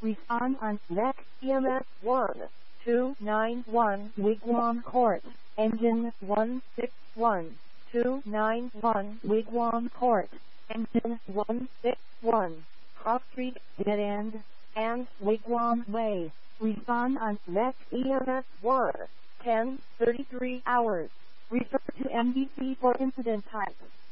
Respond on Next EMS 1291 Wigwam Court. Engine 161. 291 Wigwam Court. Engine 161. Cross Street, Dead End, and Wigwam Way. Respond on Next EMS 10:33 hours. Refer to NBC for incident type.